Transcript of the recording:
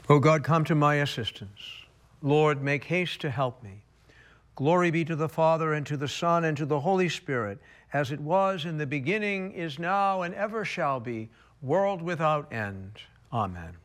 O God, come to my assistance. Lord, make haste to help me. Glory be to the Father, and to the Son, and to the Holy Spirit, as it was in the beginning, is now, and ever shall be, world without end. Amen.